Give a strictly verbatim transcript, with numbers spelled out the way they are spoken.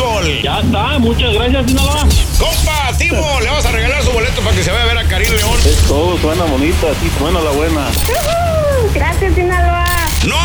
béisbol. Ya está, muchas gracias, Sinaloa. Compa, Timo, le vamos a regalar su boleto para que se vaya a ver a Karim León. Es todo, suena bonito, así suena la buena. Uh-huh. Gracias, Sinaloa.